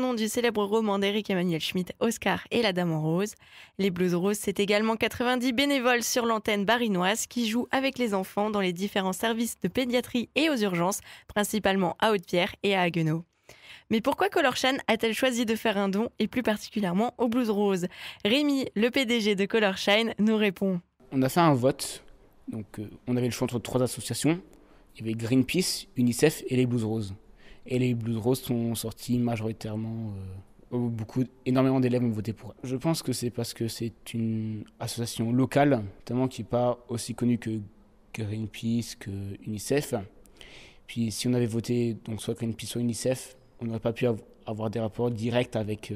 nom du célèbre roman d'Éric Emmanuel Schmitt, Oscar et la Dame en rose. Les Blues Roses, c'est également 90 bénévoles sur l'antenne barinoise qui jouent avec les enfants dans les différents services de pédiatrie et aux urgences, principalement à Haute-Pierre et à Haguenau. Mais pourquoi Colorshine a-t-elle choisi de faire un don, et plus particulièrement aux Blues Roses? Rémi, le PDG de Colorshine, nous répond. On a fait un vote, donc on avait le choix entre 3 associations. Il y avait Greenpeace, UNICEF et les Blues Roses. Et les Blues Roses sont sortis majoritairement, énormément d'élèves ont voté pour elle. Je pense que c'est parce que c'est une association locale, tellement qui n'est pas aussi connue que Greenpeace, que UNICEF. Puis si on avait voté donc soit Greenpeace soit UNICEF, on n'aurait pas pu avoir des rapports directs avec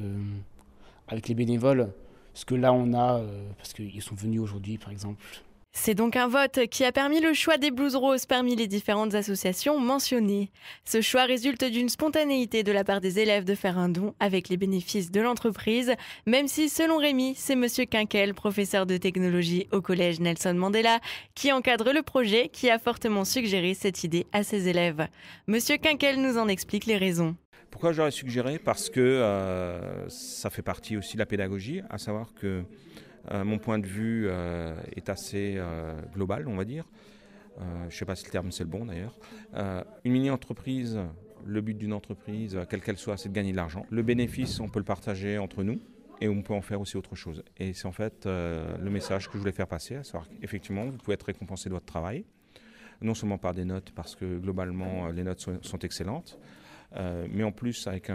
les bénévoles. Ce que là on a, parce qu'ils sont venus aujourd'hui par exemple. C'est donc un vote qui a permis le choix des Blues Roses parmi les différentes associations mentionnées. Ce choix résulte d'une spontanéité de la part des élèves de faire un don avec les bénéfices de l'entreprise, même si, selon Rémi, c'est Monsieur Quinquel, professeur de technologie au collège Nelson Mandela, qui encadre le projet, qui a fortement suggéré cette idée à ses élèves. Monsieur Quinquel nous en explique les raisons. Pourquoi j'aurais suggéré ? Parce que ça fait partie aussi de la pédagogie, à savoir que mon point de vue est assez global, on va dire. Je ne sais pas si le terme c'est le bon d'ailleurs. Une mini-entreprise, le but d'une entreprise, quelle qu'elle soit, c'est de gagner de l'argent. Le bénéfice, on peut le partager entre nous et on peut en faire aussi autre chose. Et c'est en fait le message que je voulais faire passer, à savoir qu'effectivement, vous pouvez être récompensé de votre travail, non seulement par des notes, parce que globalement, les notes sont excellentes, mais en plus avec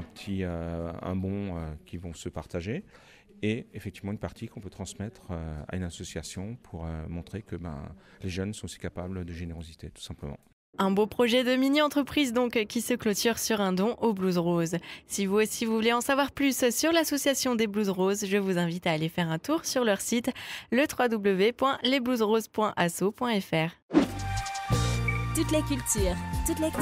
un bon qui vont se partager. Et effectivement une partie qu'on peut transmettre à une association pour montrer que les jeunes sont aussi capables de générosité, tout simplement. Un beau projet de mini-entreprise donc qui se clôture sur un don aux Blues Roses. Si vous aussi vous voulez en savoir plus sur l'association des Blues Roses, je vous invite à aller faire un tour sur leur site, le www.lesbluesroses.asso.fr. Toute la culture, toute l'actu,